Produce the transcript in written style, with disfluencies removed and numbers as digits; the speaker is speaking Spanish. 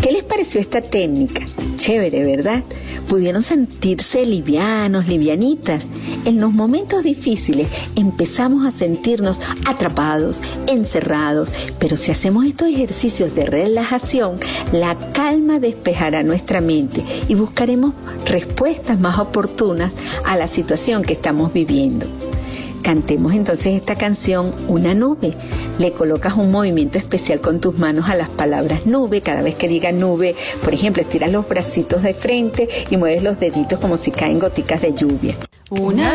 ¿Qué les pareció esta técnica? Chévere, ¿verdad? Pudieron sentirse livianos, livianitas. En los momentos difíciles empezamos a sentirnos atrapados, encerrados, pero si hacemos estos ejercicios de relajación, la calma despejará nuestra mente y buscaremos respuestas más oportunas a la situación que estamos viviendo. Cantemos entonces esta canción, Una nube. Le colocas un movimiento especial con tus manos a las palabras nube. Cada vez que diga nube, por ejemplo, estiras los bracitos de frente y mueves los deditos como si caen goticas de lluvia. Una